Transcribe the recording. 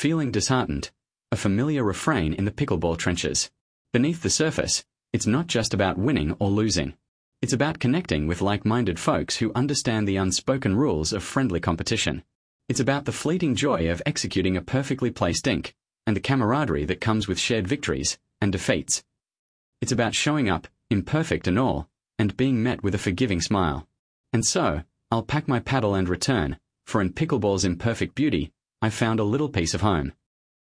feeling disheartened, a familiar refrain in the pickleball trenches. Beneath the surface, it's not just about winning or losing. It's about connecting with like-minded folks who understand the unspoken rules of friendly competition. It's about the fleeting joy of executing a perfectly placed dink, and the camaraderie that comes with shared victories and defeats. It's about showing up, imperfect and all, and being met with a forgiving smile. And so, I'll pack my paddle and return, for in pickleball's imperfect beauty, I found a little piece of home.